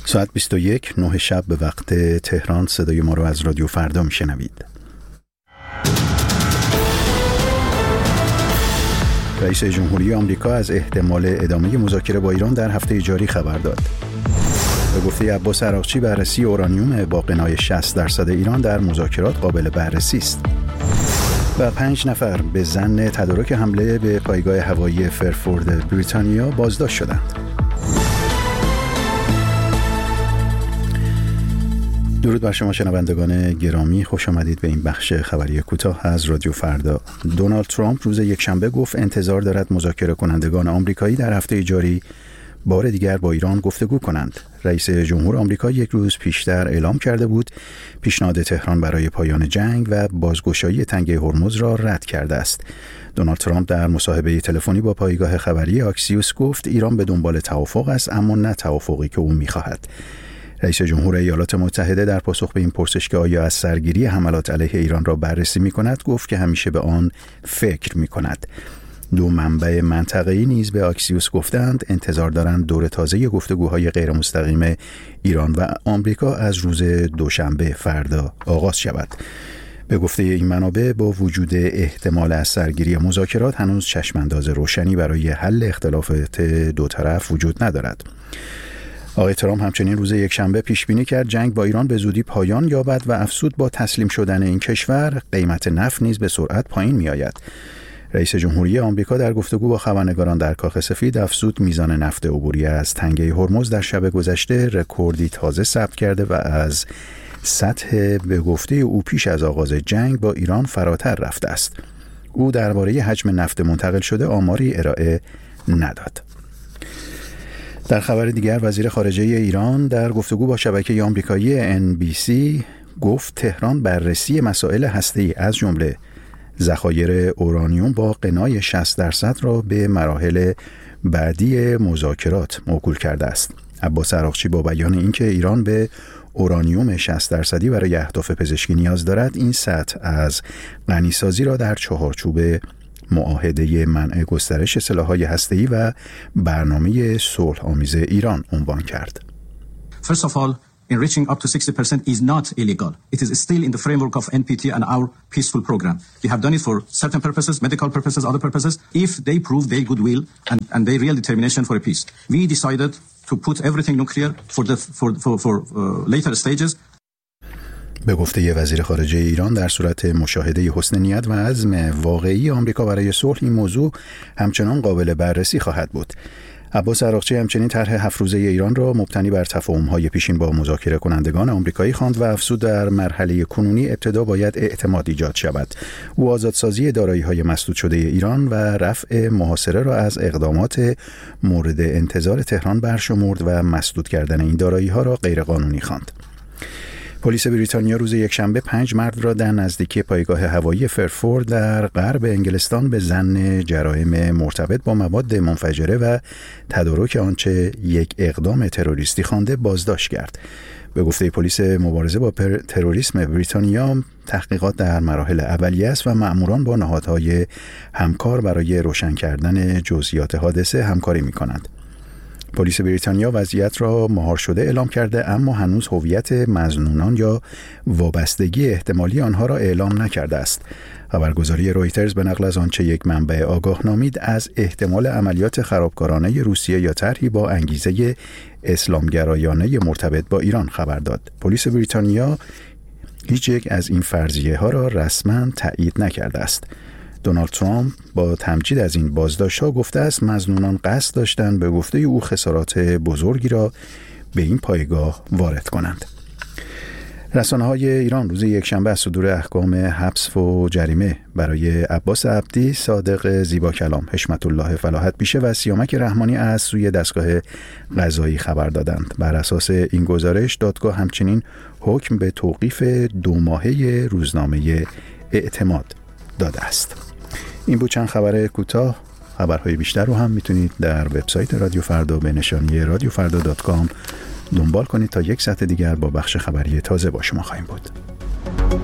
ساعت 21 9 شب به وقت تهران صدای ما رو از رادیو فردا میشنوید. رئیس جمهوری آمریکا از احتمال ادامه مذاکره با ایران در هفته جاری خبر داد. به گفته عباس عراقچی بررسی اورانیوم با غنای 60% ایران در مذاکرات قابل بررسی است. و 5 نفر به ظن تدارک حمله به پایگاه هوایی فرفورد بریتانیا بازداشت شدند. درود بر شما شنوندگان گرامی، خوش آمدید به این بخش خبری کوتاه از رادیو فردا. دونالد ترامپ روز یکشنبه گفت انتظار دارد مذاکره کنندگان آمریکایی در هفته جاری بار دیگر با ایران گفتگو کنند. رئیس جمهور آمریکا یک روز پیشتر اعلام کرده بود پیشنهاد تهران برای پایان جنگ و بازگشایی تنگه هرمز را رد کرده است. دونالد ترامپ در مصاحبه تلفنی با پایگاه خبری آکسیوس گفت ایران به دنبال توافق است، اما نه توافقی که او می‌خواهد. رئیس جمهور ایالات متحده در پاسخ به این پرسش که آیا از سرگیری حملات علیه ایران را بررسی می‌کند گفت که همیشه به آن فکر می‌کند. دو منبع منطقه‌ای نیز به آکسیوس گفتند انتظار دارند دور تازه گفتگوهای غیر مستقیم ایران و آمریکا از روز دوشنبه فردا آغاز شود. به گفته این منابع با وجود احتمال از سرگیری مذاکرات هنوز چشمانداز روشنی برای حل اختلافات دو طرف وجود ندارد. آقای ترامپ همچنین روز یکشنبه پیش بینی کرد جنگ با ایران به زودی پایان یابد و افزود با تسلیم شدن این کشور قیمت نفت نیز به سرعت پایین می‌آید. رئیس جمهوری آمریکا در گفتگو با خبرنگاران در کاخ سفید افزود میزان نفت عبوری از تنگه هرمز در شب گذشته رکوردی تازه ثبت کرده و از سطح به گفته او پیش از آغاز جنگ با ایران فراتر رفته است. او درباره حجم نفت منتقل شده آماری ارائه نداد. در خبر دیگر وزیر خارجه ایران در گفتگو با شبکه آمریکایی NBC گفت تهران بررسی مسائل هسته‌ای از جمله ذخایر اورانیوم با غنای 60% را به مراحل بعدی مذاکرات موکول کرده است. عباس عراقچی با بیان اینکه ایران به اورانیوم 60% برای اهداف پزشکی نیاز دارد، این سطح از غنیسازی را در چهارچوب معاهده منع گسترش سلاح‌های هسته‌ای و برنامه صلح‌آمیز ایران عنوان کرد. First of all, enriching up to 60% is not illegal. It is still in the framework of NPT and our peaceful program. We have done it for certain purposes, medical purposes, other purposes, if they prove their goodwill and their real determination for a peace. We decided to put everything nuclear for later stages. به گفته وزیر خارجه ایران در صورت مشاهده حسن نیت و عزم واقعی آمریکا برای صلح این موضوع همچنان قابل بررسی خواهد بود. عباس عراقچی همچنین طرح 7 روزه ایران را مبتنی بر تفاهم‌های پیشین با مذاکره کنندگان آمریکایی خواند و افزود در مرحله کنونی ابتدا باید اعتماد ایجاد شود. او آزادسازی دارایی‌های مسدود شده ایران و رفع محاصره را از اقدامات مورد انتظار تهران برشمرد و مسدود کردن این دارایی‌ها را غیرقانونی خواند. پلیس بریتانیا روز یکشنبه 5 مرد را در نزدیکی پایگاه هوایی فرفورد در غرب انگلستان به ظن جرایم مرتبط با مواد منفجره و تدارک آنچه یک اقدام تروریستی خوانده بازداشت کرد. به گفته پلیس مبارزه با تروریسم بریتانیا تحقیقات در مراحل اولیه است و مأموران با نهادهای همکار برای روشن کردن جزئیات حادثه همکاری می‌کنند. پلیس بریتانیا وضعیت را مهار شده اعلام کرده اما هنوز هویت مظنونان یا وابستگی احتمالی آنها را اعلام نکرده است. خبرگزاری رویترز به نقل از آنچه یک منبع آگاه نامید از احتمال عملیات خرابکارانه روسیه یا طرحی با انگیزه اسلامگرایانه مرتبط با ایران خبر داد. پلیس بریتانیا هیچ یک از این فرضیه ها را رسما تایید نکرده است. دونالد ترامپ با تمجید از این بازداشت‌ها گفته است مظنونان قصد داشتند به گفته او خسارات بزرگی را به این پایگاه وارد کنند. رسانه‌های ایران روز یکشنبه از صدور احکام حبس و جریمه برای عباس عبدی، صادق زیباکلام، حشمت الله فلاحت بیشه و سیامک رحمانی از سوی دستگاه قضایی خبر دادند. بر اساس این گزارش دادگاه همچنین حکم به توقیف 2 ماهه روزنامه اعتماد داده است. این بود چند خبر کوتاه. خبرهای بیشتر رو هم میتونید در وبسایت رادیو فردا به نشانی radiofarda.com دنبال کنید. تا یک ساعت دیگر با بخش خبری تازه با شما خواهیم بود.